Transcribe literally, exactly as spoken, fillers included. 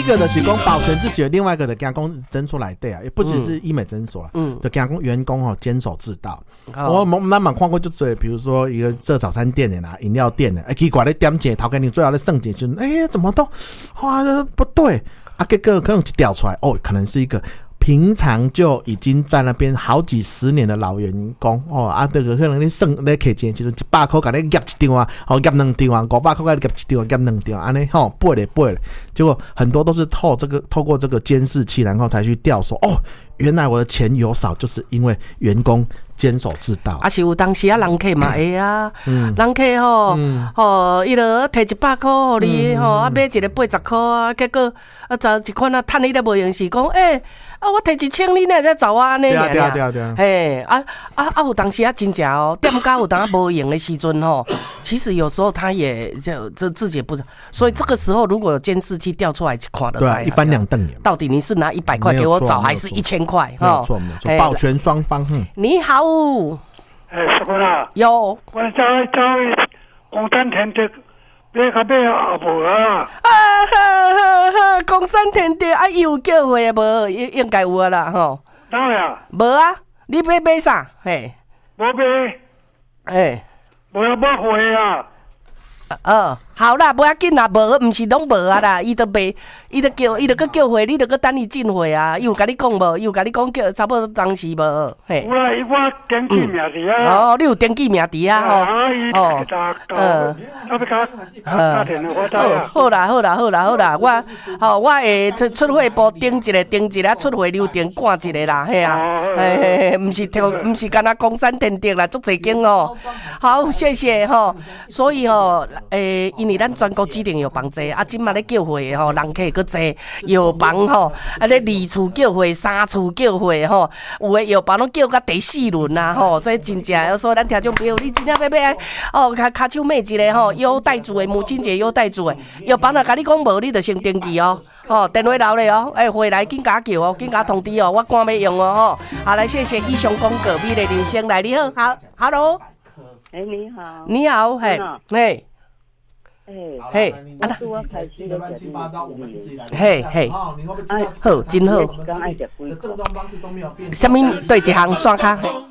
一个的是讲保全自己的，另外一个的讲讲诊所来对啊，也不只是医美诊所啦，嗯，就讲讲员工哦坚守之道。哦、我慢慢看过就多，比如说一个做早餐店的啦、饮料店的，哎，奇怪咧点钱，头家你最后咧算钱时，哎呀，怎么都哇不对啊？结果可能调出来，哦，可能是一个。平常就已经在那边好几十年的老员工哦，啊，这个可能你算你客钱，就是一百块，给你夹一张啊，哦，夹两张啊，五百块给你夹一张，夹两张，安尼吼，背嘞背嘞，结果很多都是透这个透过这个监视器，然后才去调说，哦，原来我的钱有少，就是因为员工坚守之道。 啊，是有当时啊，人客嘛会啊，嗯、人客吼，嗯、吼，伊就摕一百块互你吼，啊买一个八十块啊，结果啊，找一款啊，趁你都无用是讲，诶、欸。啊！我摕一千，你哪在找我安尼？ 对啊对啊对啊对啊！ 嘿啊啊啊！有当时啊，真正哦，店家有当啊无用的时阵吼，其实有时候他也就这自己也不，所以这个时候如果有监视器调出来，看得对、啊，一翻两瞪眼。 到底你是拿一百块给我找，还是一千块？ 没有错，没有错，保全双方。嗯， 你好， 哎，什么啦？ 有， 我找找公山田的。买较买也无啊！ 啊哈哈哈！公山田地啊，有叫货无？应应该有啦吼。 哪呀？ 无啊，你买买啥？嘿， 无买。 嘿， 无要买货啊。 呃，好啦，不要紧啦，无，毋是拢无啊啦，伊都卖，伊都叫，伊都搁叫货，你都搁等伊进货啊。伊有甲你讲无？伊有甲你讲叫，差不多当时无？嘿。 有啦，我登记名字啊。 哦，你有登记名字啊？吼。 哦。呃。我要甲打电话，我知啊。 好啦，好啦，好啦，好啦，我，吼，我会出出货部登一个，登一个，出货流程赶一个啦，嘿啊，嘿嘿嘿，毋是跳，毋是干那公山天地啦，足侪间哦。好，谢谢吼。所以吼。诶，因为咱全国指定药房济，啊，今嘛咧叫货吼，人客搁济，药房吼，啊咧二厝叫货，三厝叫货吼，有诶药房拢叫到第四轮啦吼，这真正，所以咱听众朋友，你真正要买哦，卡卡手买一个吼，优待组诶，母亲节优待组诶，药房若甲你讲无，你就先登记哦，吼，电话留咧哦，诶，回来紧加叫哦，紧加通知哦，我赶要用哦吼，好来，谢谢以上广告，美丽人生来，你好，好 ，Hello， 诶，你好， 你好，嘿，嘿。嘿， 啊啦，我开始的乱七八糟，我们一直来。 嘿嘿， 哎， 好，真好。 刚爱食龟。 什么？对，一项刷卡。